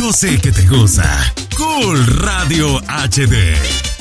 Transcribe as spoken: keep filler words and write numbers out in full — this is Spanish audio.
Yo sé que te gusta. Cool Radio H D.